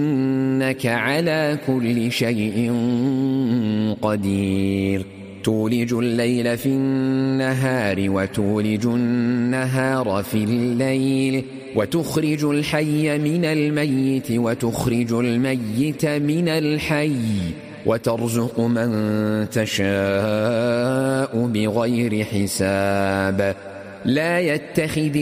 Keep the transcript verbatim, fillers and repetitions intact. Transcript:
إنك على كل شيء قدير تولج الليل في النهار وتولج النهار في الليل وتخرج الحي من الميت وتخرج الميت من الحي وترزق من تشاء بغير حساب لا يتخذ